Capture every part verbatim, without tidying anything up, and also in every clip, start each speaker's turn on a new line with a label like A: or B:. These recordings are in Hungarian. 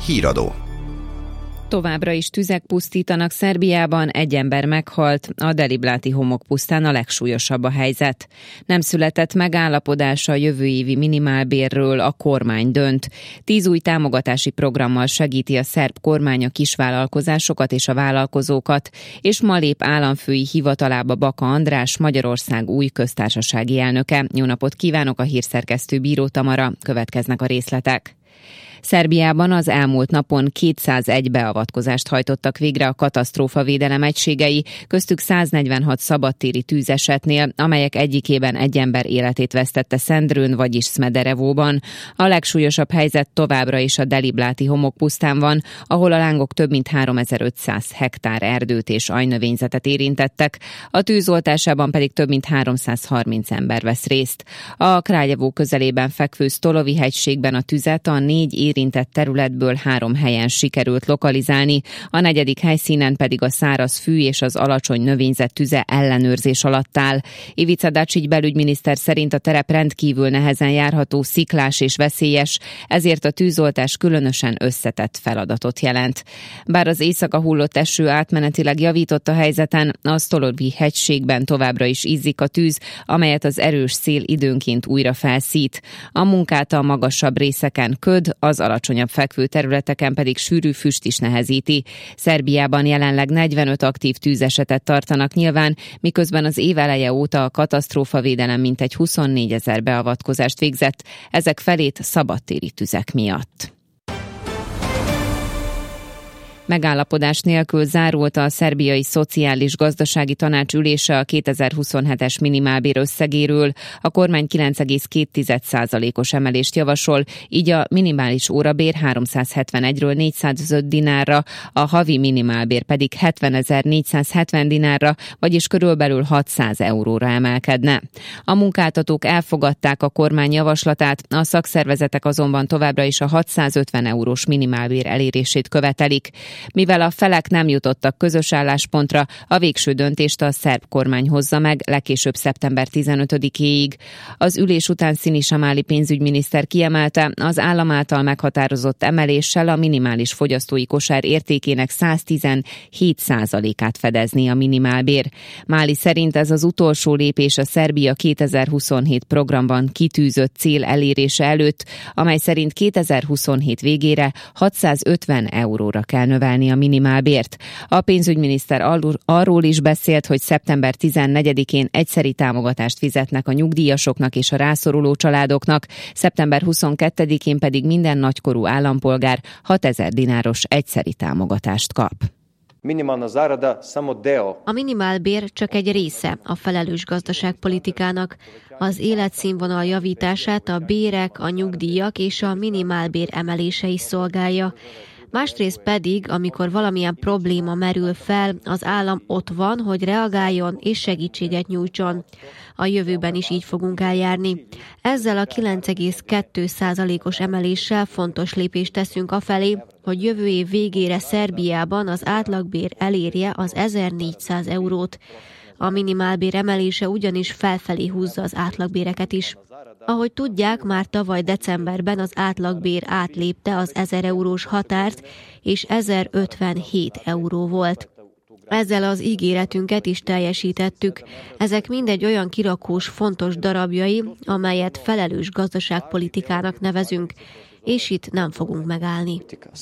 A: Híradó.
B: Továbbra is tüzek pusztítanak Szerbiában, egy ember meghalt, a Delibláti homokpusztán a legsúlyosabb a helyzet. Nem született megállapodás a jövő évi minimálbérről, a kormány dönt. Tíz új támogatási programmal segíti a szerb kormány a kisvállalkozásokat és a vállalkozókat, és ma lép államfői hivatalába Baka András, Magyarország új köztársasági elnöke. Jó napot kívánok, a hírszerkesztő Bíró Tamara, következnek a részletek. Szerbiában az elmúlt napon kétszázegy beavatkozást hajtottak végre a katasztrófavédelem egységei, köztük száznegyvenhat szabadtéri tűzesetnél, amelyek egyikében egy ember életét vesztette Szendrőn, vagyis Smederevóban. A legsúlyosabb helyzet továbbra is a Delibláti homokpusztán van, ahol a lángok több mint háromezer-ötszáz hektár erdőt és ajnövényzetet érintettek, a tűzoltásában pedig több mint háromszázharminc ember vesz részt. A Krályevo közelében fekvő Stolovi hegységben a tüzet a négy érintett területből három helyen sikerült lokalizálni, a negyedik helyszínen pedig a száraz fű és az alacsony növényzet tüze ellenőrzés alatt áll. Ivica Dačić belügyminiszter szerint a terep rendkívül nehezen járható, sziklás és veszélyes, ezért a tűzoltás különösen összetett feladatot jelent. Bár az éjszaka hullott eső átmenetileg javított a helyzeten, a Stolovi hegységben továbbra is izzik a tűz, amelyet az erős szél időnként újra felszít. A munkát a magasabb részeken köd, az alacsonyabb fekvő területeken pedig sűrű füst is nehezíti. Szerbiában jelenleg negyvenöt aktív tűzesetet tartanak nyilván, miközben az év eleje óta a katasztrófavédelem mintegy huszonnégyezer beavatkozást végzett, ezek felét szabadtéri tüzek miatt. Megállapodás nélkül zárult a szerbiai szociális-gazdasági tanács ülése a kétezer-huszonhetes minimálbér összegéről. A kormány kilenc egész két százalékos emelést javasol, így a minimális órabér háromszázhetvenegyről négyszázöt dinárra, a havi minimálbér pedig hetvenezer-négyszázhetven dinárra, vagyis körülbelül hatszáz euróra emelkedne. A munkáltatók elfogadták a kormány javaslatát, a szakszervezetek azonban továbbra is a hatszázötven eurós minimálbér elérését követelik. Mivel a felek nem jutottak közös álláspontra, a végső döntést a szerb kormány hozza meg legkésőbb szeptember tizenötödikéig. Az ülés után Sinisa Mali pénzügyminiszter kiemelte, az állam által meghatározott emeléssel a minimális fogyasztói kosár értékének száztizenhét százalékát fedezni a minimálbér. Mali szerint ez az utolsó lépés a Szerbia kétezer-huszonhét programban kitűzött cél elérése előtt, amely szerint kétezer-huszonhét végére hatszázötven euróra kell növelni a minimálbért. A pénzügyminiszter arról is beszélt, hogy szeptember tizennegyedikén egyszeri támogatást fizetnek a nyugdíjasoknak és a rászoruló családoknak, szeptember huszonkettedikén pedig minden nagykorú állampolgár hatezer dináros egyszeri támogatást kap.
C: A minimálbér csak egy része a felelős gazdaságpolitikának. Az életszínvonal javítását a bérek, a nyugdíjak és a minimálbér emelése is szolgálja. Másrészt pedig, amikor valamilyen probléma merül fel, az állam ott van, hogy reagáljon és segítséget nyújtson. A jövőben is így fogunk eljárni. Ezzel a kilenc egész két százalékos emeléssel fontos lépést teszünk afelé, hogy jövő év végére Szerbiában az átlagbér elérje az ezernégyszáz eurót. A minimálbér emelése ugyanis felfelé húzza az átlagbéreket is. Ahogy tudják, már tavaly decemberben az átlagbér átlépte az ezer eurós határt, és ezerötvenhét euró volt. Ezzel az ígéretünket is teljesítettük. Ezek mindegy olyan kirakós fontos darabjai, amelyet felelős gazdaságpolitikának nevezünk, és itt nem fogunk megállni.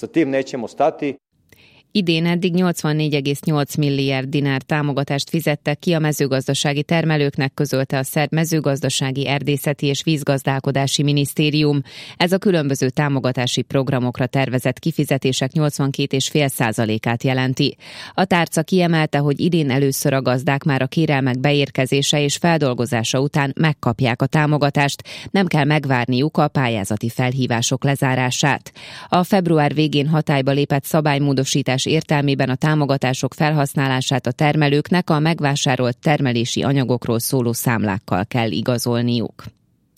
B: Idén eddig nyolcvannégy egész nyolc milliárd dinár támogatást fizettek ki a mezőgazdasági termelőknek, közölte a szerb mezőgazdasági, erdészeti és vízgazdálkodási minisztérium. Ez a különböző támogatási programokra tervezett kifizetések nyolcvankét egész öt százalékát jelenti. A tárca kiemelte, hogy idén először a gazdák már a kérelmek beérkezése és feldolgozása után megkapják a támogatást, nem kell megvárniuk a pályázati felhívások lezárását. A február végén hatályba lépett szabálymódosítás értelmében a támogatások felhasználását a termelőknek a megvásárolt termelési anyagokról szóló számlákkal kell igazolniuk.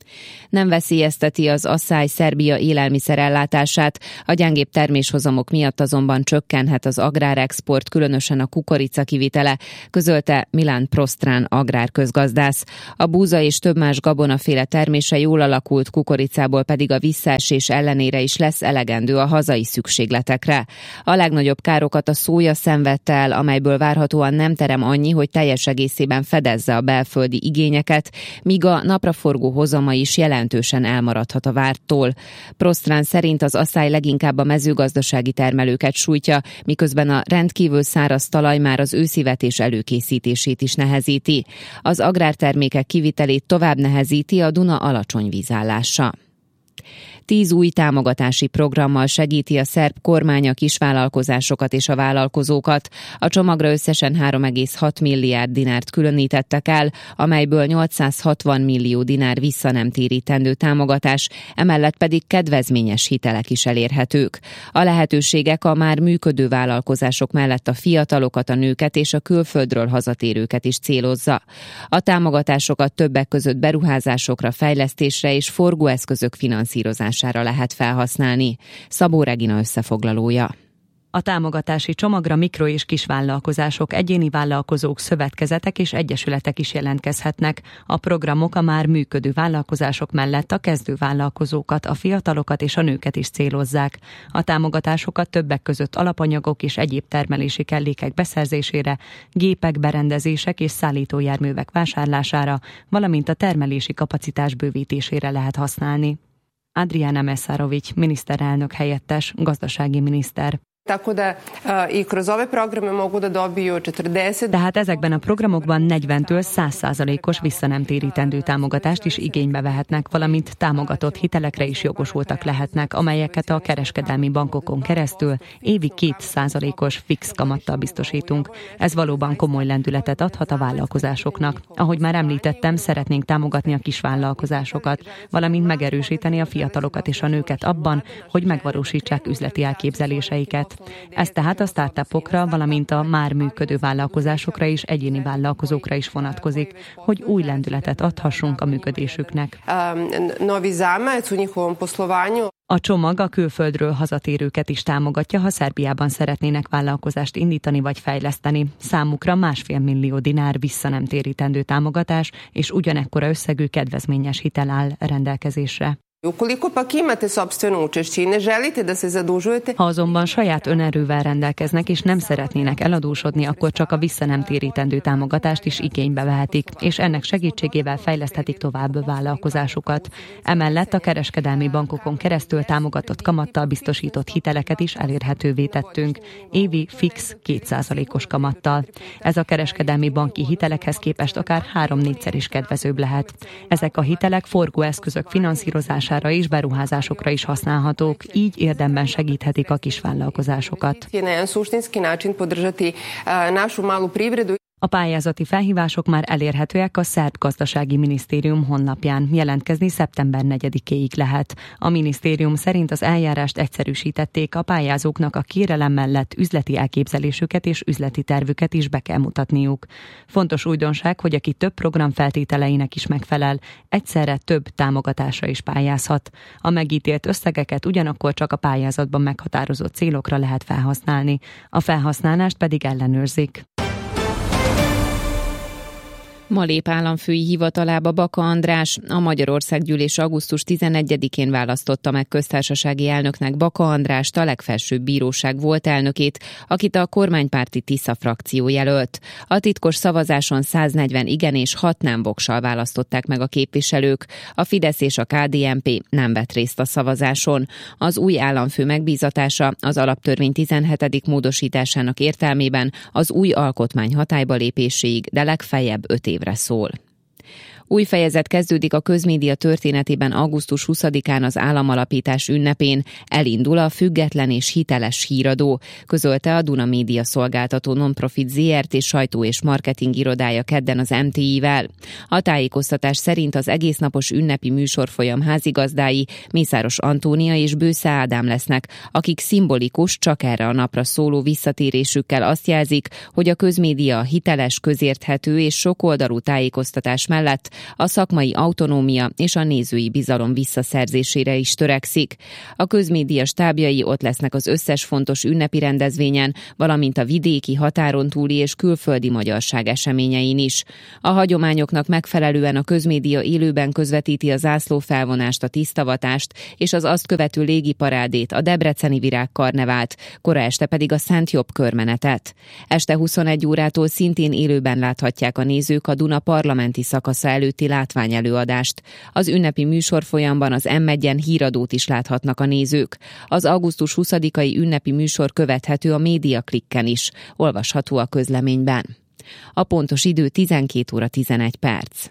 B: Nem veszélyezteti az asszály Szerbia élelmiszerellátását, a gyengébb terméshozamok miatt azonban csökkenhet az agrárexport, különösen a kukorica kivitele, közölte Milan Prostrán agrárközgazdász. A búza és több más gabonaféle termése jól alakult, kukoricából pedig a visszaesés ellenére is lesz elegendő a hazai szükségletekre. A legnagyobb károkat a szója szenvedte el, amelyből várhatóan nem terem annyi, hogy teljes egészében fedezze a belföldi igényeket, míg a napraforgó hozama is jelentősen elmaradhat a várttól. Prostrán szerint az asszály leginkább a mezőgazdasági termelőket sújtja, miközben a rendkívül száraz talaj már az őszivetés előkészítését is nehezíti. Az agrártermékek kivitelét tovább nehezíti a Duna alacsony vízállása. Tíz új támogatási programmal segíti a szerb kormány a kisvállalkozásokat és a vállalkozókat. A csomagra összesen három egész hat milliárd dinárt különítettek el, amelyből nyolcszázhatvan millió dinár vissza nem térítendő támogatás, emellett pedig kedvezményes hitelek is elérhetők. A lehetőségek a már működő vállalkozások mellett a fiatalokat, a nőket és a külföldről hazatérőket is célozza. A támogatásokat többek között beruházásokra, fejlesztésre és forgóeszközök finanszírozására lehet felhasználni. Szabó Regina összefoglalója.
A: A támogatási csomagra mikro- és kisvállalkozások, egyéni vállalkozók, szövetkezetek és egyesületek is jelentkezhetnek. A programok a már működő vállalkozások mellett a kezdő vállalkozókat, a fiatalokat és a nőket is célozzák. A támogatásokat többek között alapanyagok és egyéb termelési kellékek beszerzésére, gépek, berendezések és szállítójárművek vásárlására, valamint a termelési kapacitás bővítésére lehet használni. Adriana Mesarović, miniszterelnök helyettes, gazdasági miniszter. Tehát ezekben a programokban negyventől száz százalékos visszanemtérítendő támogatást is igénybe vehetnek, valamint támogatott hitelekre is jogosultak lehetnek, amelyeket a kereskedelmi bankokon keresztül évi két százalékos fix kamattal biztosítunk. Ez valóban komoly lendületet adhat a vállalkozásoknak. Ahogy már említettem, szeretnénk támogatni a kisvállalkozásokat, valamint megerősíteni a fiatalokat és a nőket abban, hogy megvalósítsák üzleti elképzeléseiket. Ez tehát a startupokra, valamint a már működő vállalkozásokra és egyéni vállalkozókra is vonatkozik, hogy új lendületet adhassunk a működésüknek. A csomag a külföldről hazatérőket is támogatja, ha Szerbiában szeretnének vállalkozást indítani vagy fejleszteni. Számukra másfél millió dinár visszanemtérítendő támogatás és ugyanekkora összegű kedvezményes hitel áll rendelkezésre. Ha azonban saját önerővel rendelkeznek és nem szeretnének eladósodni, akkor csak a visszanemtérítendő támogatást is igénybe vehetik, és ennek segítségével fejleszthetik tovább vállalkozásukat. Emellett a kereskedelmi bankokon keresztül támogatott kamattal biztosított hiteleket is elérhetővé tettünk, évi fix két százalékos kamattal. Ez a kereskedelmi banki hitelekhez képest akár három-négyszer is kedvezőbb lehet. Ezek a hitelek forgóeszközök finanszírozására és beruházásokra is használhatók, így érdemben segíthetik a kisvállalkozásokat. A pályázati felhívások már elérhetőek a Szerb Gazdasági Minisztérium honlapján. Jelentkezni szeptember negyedikéig lehet. A minisztérium szerint az eljárást egyszerűsítették, a pályázóknak a kérelem mellett üzleti elképzelésüket és üzleti tervüket is be kell mutatniuk. Fontos újdonság, hogy aki több program feltételeinek is megfelel, egyszerre több támogatásra is pályázhat. A megítélt összegeket ugyanakkor csak a pályázatban meghatározott célokra lehet felhasználni. A felhasználást pedig ellenőrzik.
B: Ma lép államfői hivatalába Baka András. A Magyarországgyűlés augusztus tizenegyedikén választotta meg köztársasági elnöknek Baka Andrást, a legfelsőbb bíróság volt elnökét, akit a kormánypárti Tisza frakció jelölt. A titkos szavazáson száznegyven igen és hat nem voksal választották meg a képviselők. A Fidesz és a ká dé en pé nem vett részt a szavazáson. Az új államfő megbízatása az alaptörvény tizenhetedik módosításának értelmében az új alkotmány hatályba lépéséig, de legfeljebb öt évre szól. Új fejezet kezdődik a közmédia történetében augusztus huszadikán az államalapítás ünnepén. Elindul a független és hiteles híradó, közölte a Duna Média Szolgáltató Nonprofit zé er té sajtó- és marketing irodája kedden az em té i-vel. A tájékoztatás szerint az egésznapos ünnepi műsorfolyam házigazdái Mészáros Antónia és Bősze Ádám lesznek, akik szimbolikus, csak erre a napra szóló visszatérésükkel azt jelzik, hogy a közmédia hiteles, közérthető és sokoldalú tájékoztatás mellett a szakmai autonómia és a nézői bizalom visszaszerzésére is törekszik. A közmédia stábjai ott lesznek az összes fontos ünnepi rendezvényen, valamint a vidéki, határon túli és külföldi magyarság eseményein is. A hagyományoknak megfelelően a közmédia élőben közvetíti a zászlófelvonást, a tisztavatást és az azt követő légiparádét, a debreceni virágkarnevált, kora este pedig a Szent Jobb körmenetet. Este huszonegy órától szintén élőben láthatják a nézők a Duna parlamenti szakasza előtti látványelőadást. Az ünnepi műsorfolyamban az em egyen híradót is láthatnak a nézők. Az augusztus huszadikai ünnepi műsor követhető a Médiaklikken is, olvasható a közleményben. A pontos idő tizenkét óra tizenegy perc.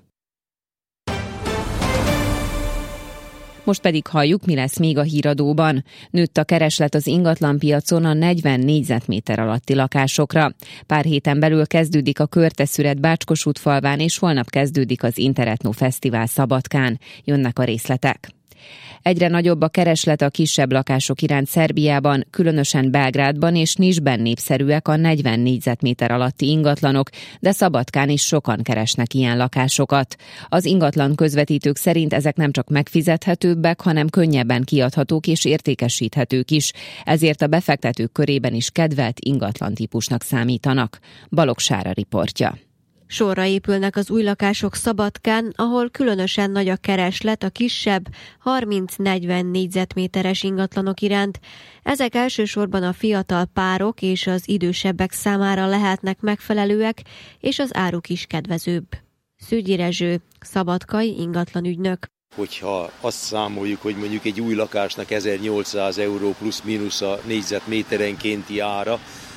B: Most pedig halljuk, mi lesz még a híradóban. Nőtt a kereslet az ingatlanpiacon a negyven négyzetméter alatti lakásokra. Pár héten belül kezdődik a Körteszüret Bácskosútfalván, és holnap kezdődik az Interetno Fesztivál Szabadkán. Jönnek a részletek. Egyre nagyobb a kereslet a kisebb lakások iránt Szerbiában, különösen Belgrádban és Niszben népszerűek a negyven négyzetméter alatti ingatlanok, de Szabadkán is sokan keresnek ilyen lakásokat. Az ingatlan közvetítők szerint ezek nem csak megfizethetőbbek, hanem könnyebben kiadhatók és értékesíthetők is, ezért a befektetők körében is kedvelt ingatlan típusnak számítanak. Balogh Sára riportja.
C: Sorra épülnek az új lakások Szabadkán, ahol különösen nagy a kereslet a kisebb, harminc-negyven négyzetméteres ingatlanok iránt. Ezek elsősorban a fiatal párok és az idősebbek számára lehetnek megfelelőek, és az áruk is kedvezőbb. Szügyi Rezső, szabadkai ingatlanügynök.
D: Hogyha azt számoljuk, hogy mondjuk egy új lakásnak ezernyolcszáz euró plusz-mínusz a négyzetméterenkénti ára,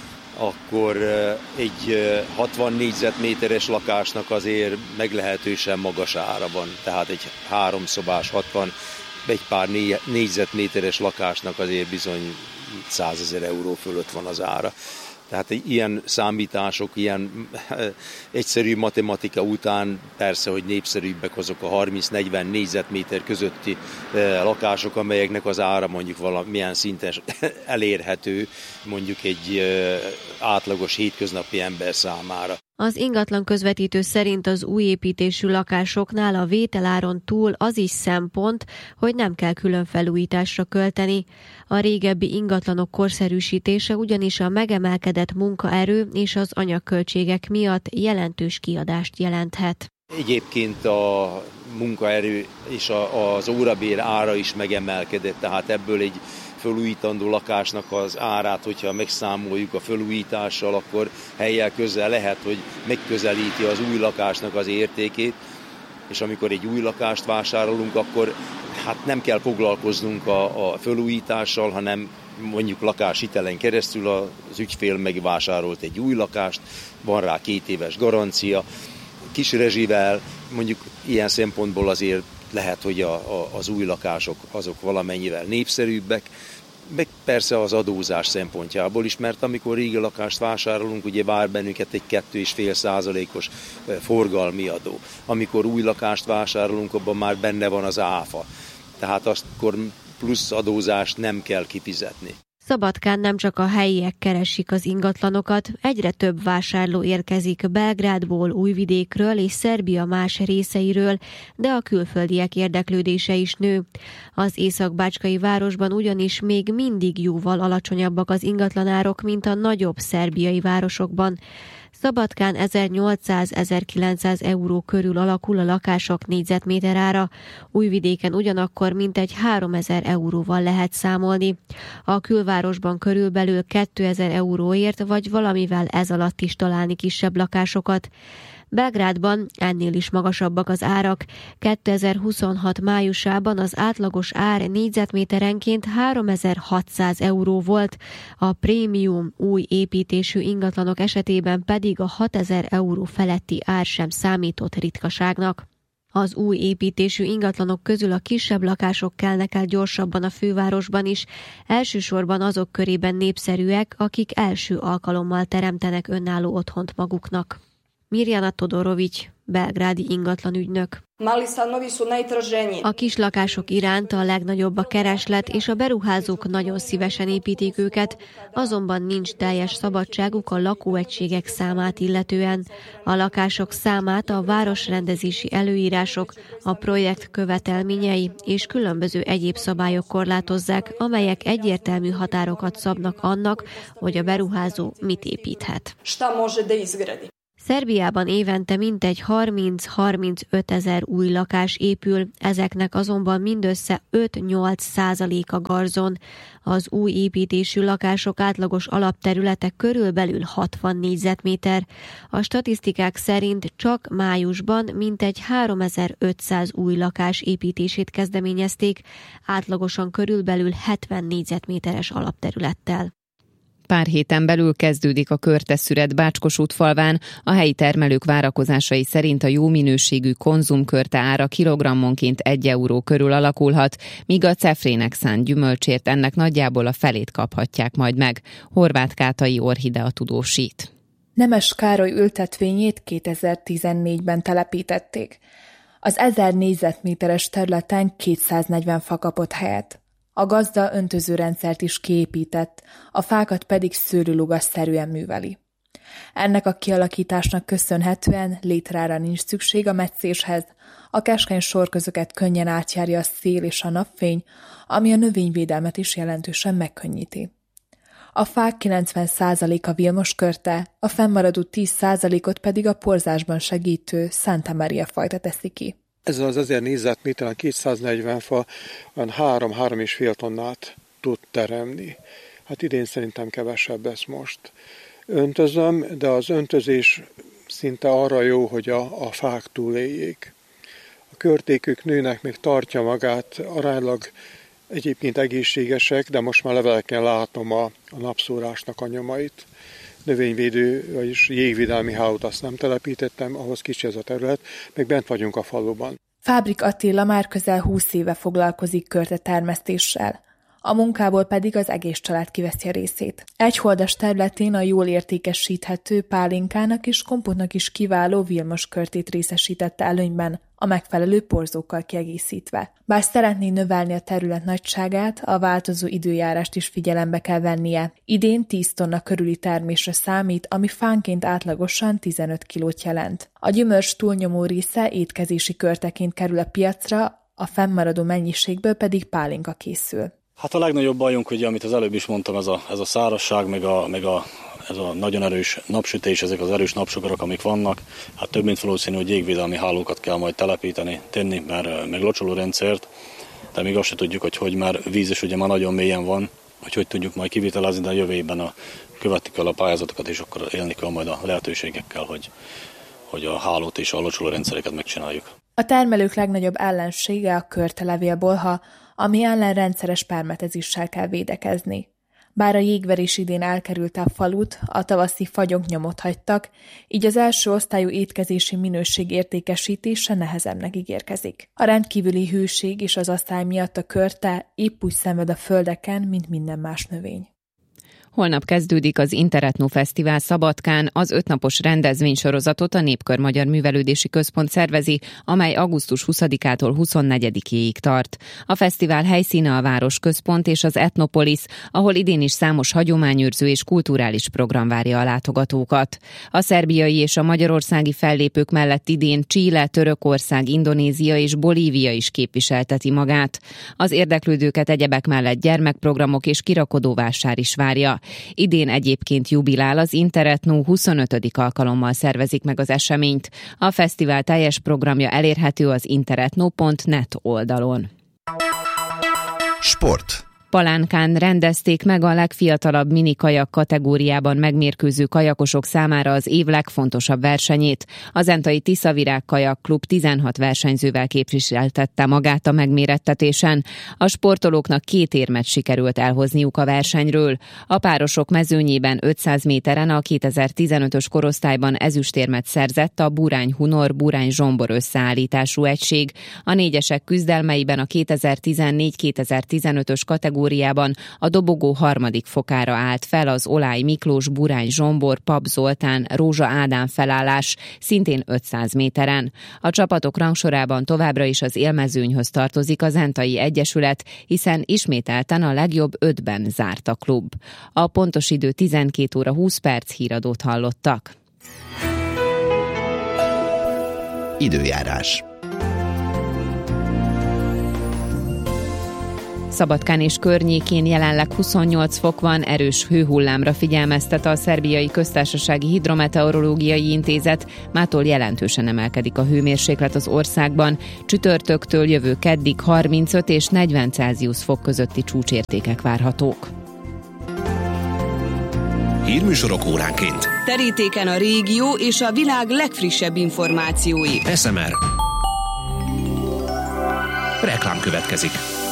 D: akkor egy hatvan négyzetméteres lakásnak azért meglehetősen magas ára van. Tehát egy háromszobás hatvan, egy pár négyzetméteres lakásnak azért bizony százezer euró fölött van az ára. Tehát ilyen számítások, ilyen egyszerű matematika után persze, hogy népszerűbbek azok a harminc-negyven négyzetméter közötti lakások, amelyeknek az ára mondjuk valamilyen szinten elérhető mondjuk egy átlagos hétköznapi ember számára.
C: Az ingatlan közvetítő szerint az új építésű lakásoknál a vételáron túl az is szempont, hogy nem kell külön felújításra költeni. A régebbi ingatlanok korszerűsítése ugyanis a megemelkedett munkaerő és az anyagköltségek miatt jelentős kiadást jelenthet.
D: Egyébként a munkaerő és az órabér ára is megemelkedett, tehát ebből egy felújítandó lakásnak az árát, hogyha megszámoljuk a felújítással, akkor helyjel közel lehet, hogy megközelíti az új lakásnak az értékét, és amikor egy új lakást vásárolunk, akkor hát nem kell foglalkoznunk a, a felújítással, hanem mondjuk lakáshitelen keresztül az ügyfél megvásárolt egy új lakást, van rá két éves garancia, kis rezsivel, mondjuk ilyen szempontból azért lehet, hogy a, a, az új lakások azok valamennyivel népszerűbbek, meg persze az adózás szempontjából is, mert amikor régi lakást vásárolunk, ugye vár bennünket egy kettő egész öt százalékos forgalmi adó. Amikor új lakást vásárolunk, abban már benne van az áfa. Tehát akkor plusz adózást nem kell kifizetni.
C: Szabadkán nem csak a helyiek keresik az ingatlanokat, egyre több vásárló érkezik Belgrádból, Újvidékről és Szerbia más részeiről, de a külföldiek érdeklődése is nő. Az észak-bácskai városban ugyanis még mindig jóval alacsonyabbak az ingatlanárok, mint a nagyobb szerbiai városokban. Szabadkán ezernyolcszáz-ezerkilencszáz euró körül alakul a lakások négyzetméter ára, Újvidéken ugyanakkor mintegy háromezer euróval lehet számolni. A külvárosban körülbelül kétezer euróért vagy valamivel ez alatt is találni kisebb lakásokat. Belgrádban ennél is magasabbak az árak. kétezer-huszonhat májusában az átlagos ár négyzetméterenként háromezer-hatszáz euró volt, a prémium új építésű ingatlanok esetében pedig a hatezer euró feletti ár sem számított ritkaságnak. Az új építésű ingatlanok közül a kisebb lakások kelnek el gyorsabban a fővárosban is, elsősorban azok körében népszerűek, akik első alkalommal teremtenek önálló otthont maguknak. Mirjana Todorovics, belgrádi ingatlanügynök. A kis lakások iránt a legnagyobb a kereslet, és a beruházók nagyon szívesen építik őket, azonban nincs teljes szabadságuk a lakóegységek számát illetően. A lakások számát a városrendezési előírások, a projekt követelményei és különböző egyéb szabályok korlátozzák, amelyek egyértelmű határokat szabnak annak, hogy a beruházó mit építhet. Szerbiában évente mintegy harminc-harmincöt ezer új lakás épül, ezeknek azonban mindössze öt-nyolc százaléka garzon. Az új építésű lakások átlagos alapterülete körülbelül hatvan négyzetméter. A statisztikák szerint csak májusban mintegy háromezer-ötszáz új lakás építését kezdeményezték, átlagosan körülbelül hetven négyzetméteres alapterülettel.
B: Pár héten belül kezdődik a körteszüret Bácskos falván. A helyi termelők várakozásai szerint a jó minőségű konzumkörte ára kilogrammonként egy euró körül alakulhat, míg a cefrének szánt gyümölcsért ennek nagyjából a felét kaphatják majd meg. Horváth Kátai Orhidea tudósít.
E: Nemes Károly ültetvényét kétezer-tizennégyben telepítették. Az ezer négyzetméteres területen kétszáznegyven fa kapott helyet. A gazda öntözőrendszert is kiépített, a fákat pedig szőlőlugas-szerűen műveli. Ennek a kialakításnak köszönhetően létrára nincs szükség a metszéshez, a keskeny sorközöket könnyen átjárja a szél és a napfény, ami a növényvédelmet is jelentősen megkönnyíti. A fák kilencven százaléka Vilmos-körte, a fennmaradó tíz százalékot pedig a porzásban segítő Santa Maria fajta teszi ki.
F: Ez az ezer négyzetméteren kétszáznegyven fa három-három és fél tonnát tud teremni. Hát idén szerintem kevesebb lesz most. Öntözöm, de az öntözés szinte arra jó, hogy a, a fák túléljék. A körtékük nőnek még tartja magát, aránylag egyébként egészségesek, de most már leveleken látom a, a napszórásnak a nyomait. Növényvédő, vagyis jégvédelmi hálót azt nem telepítettem, ahhoz kicsi ez a terület, meg bent vagyunk a faluban.
E: Fábrik Attila már közel húsz éve foglalkozik körtetermesztéssel. A munkából pedig az egész család kiveszi a részét. Egy holdas területén a jól értékesíthető pálinkának és kompotnak is kiváló Vilmos körtét részesítette előnyben, a megfelelő porzókkal kiegészítve. Bár szeretné növelni a terület nagyságát, a változó időjárást is figyelembe kell vennie. Idén tíz tonna körüli termésre számít, ami fánként átlagosan tizenöt kilót jelent. A gyümölcs túlnyomó része étkezési körteként kerül a piacra, a fennmaradó mennyiségből pedig pálinka készül.
G: Hát a legnagyobb bajunk, ugye, amit az előbb is mondtam, ez a, ez a szárazság, meg, a, meg a, ez a nagyon erős napsütés, ezek az erős napsugarak, amik vannak. Hát több mint valószínű, hogy jégvédelmi hálókat kell majd telepíteni, tenni, mert meg locsoló rendszert, de még azt se tudjuk, hogy hogy már víz is ugye már nagyon mélyen van, hogy hogy tudjuk majd kivitelezni, de a jövő évben a, követik el a pályázatokat, és akkor élni kell majd a lehetőségekkel, hogy, hogy a hálót és a locsoló rendszereket megcsináljuk.
E: A termelők legnagyobb ellensége a körtelevélbolha, ami ellen rendszeres permetezéssel kell védekezni. Bár a jégverés idén elkerülte a falut, a tavaszi fagyok nyomot hagytak, így az első osztályú étkezési minőség értékesítése nehezebbnek ígérkezik. A rendkívüli hőség és az asszály miatt a körte épp úgy szenved a földeken, mint minden más növény.
B: Holnap kezdődik az Interetno Fesztivál Szabadkán, az ötnapos rendezvénysorozatot a Népkör Magyar Művelődési Központ szervezi, amely augusztus huszadikától huszonnegyedikéig tart. A fesztivál helyszíne a Városközpont és az Etnopolis, ahol idén is számos hagyományőrző és kulturális program várja a látogatókat. A szerbiai és a magyarországi fellépők mellett idén Chile, Törökország, Indonézia és Bolívia is képviselteti magát. Az érdeklődőket egyebek mellett gyermekprogramok és kirakodóvásár is várja. Idén egyébként jubilál az Interetno, huszonötödik alkalommal szervezik meg az eseményt. A fesztivál teljes programja elérhető az interetno pont net oldalon.
H: Sport.
B: Palánkán rendezték meg a legfiatalabb mini kajak kategóriában megmérkőző kajakosok számára az év legfontosabb versenyét. A zentai Tiszavirág Kajak Klub tizenhat versenyzővel képviseltette magát a megmérettetésen. A sportolóknak két érmet sikerült elhozniuk a versenyről. A párosok mezőnyében ötszáz méteren a kétezer-tizenötös korosztályban ezüstérmet szerzett a Burány Hunor Burány Zsombor összeállítású egység. A négyesek küzdelmeiben a kétezer-tizennégy-kétezer-tizenötös kategóriában kategóriában a dobogó harmadik fokára állt fel az Olály Miklós, Burány Zsombor, Pap Zoltán, Rózsa Ádám felállás, szintén ötszáz méteren. A csapatok rangsorában továbbra is az élmezőnyhöz tartozik a Zentai Egyesület, hiszen ismételten a legjobb ötben zárt a klub. A pontos idő tizenkét óra húsz perc, híradót hallottak.
H: Időjárás.
B: Szabadkán és környékén jelenleg huszonnyolc fok van, erős hőhullámra figyelmeztet a Szerbiai Köztársasági Hidrometeorológiai Intézet, mától jelentősen emelkedik a hőmérséklet az országban, csütörtöktől jövő keddig harmincöt és negyven Celsius fok közötti csúcsértékek várhatók.
H: Hírműsorok óránként.
I: Terítéken a régió és a világ legfrissebb információi.
H: es em er. Reklám következik.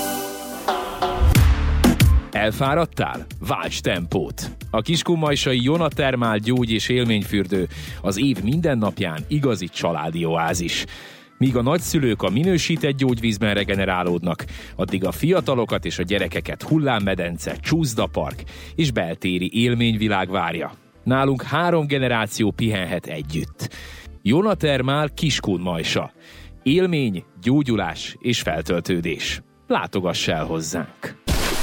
J: Elfáradtál? Válts tempót! A kiskunmajsai Jonatermál gyógy- és élményfürdő az év minden napján igazi családi oázis. Míg a nagyszülők a minősített gyógyvízben regenerálódnak, addig a fiatalokat és a gyerekeket hullámmedence, csúszdapark és beltéri élményvilág várja. Nálunk három generáció pihenhet együtt. Jonatermál Kiskunmajsa. Élmény, gyógyulás és feltöltődés. Látogass el hozzánk!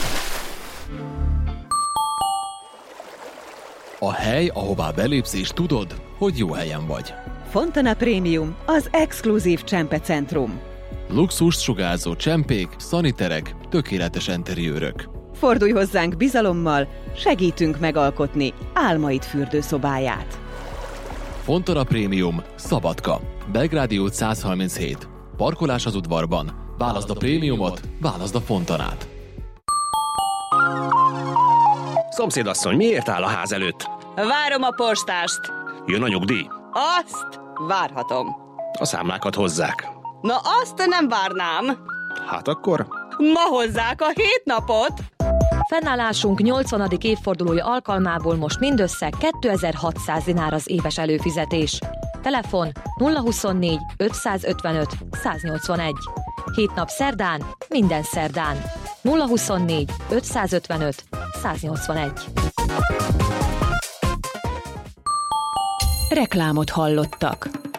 K: A hely, ahová belépsz és tudod, hogy jó helyen vagy.
L: Fontana Premium, az exkluzív csempecentrum.
K: Luxust sugárzó csempék, szaniterek, tökéletes enteriőrök.
L: Fordulj hozzánk bizalommal, segítünk megalkotni álmaid fürdőszobáját.
K: Fontana Premium, Szabadka, Belgrádi út száz harminchét. Parkolás az udvarban. Válaszd a prémiumot, válaszd a Fontanát.
H: Szomszédasszony, miért áll a ház előtt?
I: Várom a postást.
H: Jön a nyugdíj?
I: Azt várhatom.
H: A számlákat hozzák.
I: Na azt nem várnám.
H: Hát akkor?
I: Ma hozzák a hét napot.
M: Fennállásunk nyolcvanadik évfordulója alkalmából most mindössze kétezer-hatszáz dinár az éves előfizetés. Telefon nulla huszonnégy ötszázötvenöt száznyolcvanegy. Hét nap szerdán, minden szerdán. nulla huszonnégy ötszázötvenöt száznyolcvanegy.
A: Reklámot hallottak.